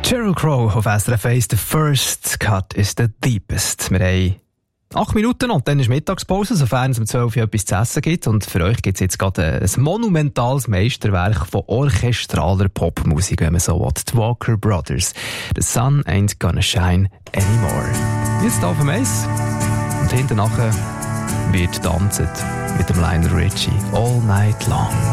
Sheryl Crow auf SRF 1, «The first cut is the deepest». Wir haben 8 Minuten und dann ist Mittagspause, sofern es um 12 Uhr etwas zu essen gibt. Und für euch gibt es jetzt gerade ein monumentales Meisterwerk von orchestraler Popmusik, wenn man so will. Die Walker Brothers. «The sun ain't gonna shine anymore». Jetzt auf dem Eis. Und hinten nachher wird tanzt mit dem Lionel Richie all night long.